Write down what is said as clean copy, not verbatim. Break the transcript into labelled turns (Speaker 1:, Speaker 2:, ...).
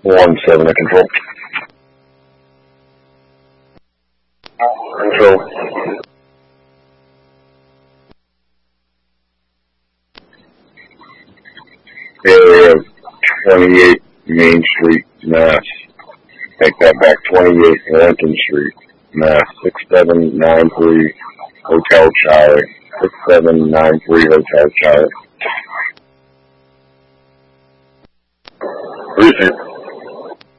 Speaker 1: 1-7 to control. Control. Area of 28 Main Street, Mass. Take that back, 28 Lincoln Street, Mass. 6793 Hotel Charlie. 6793 Hotel Charlie. Precinct.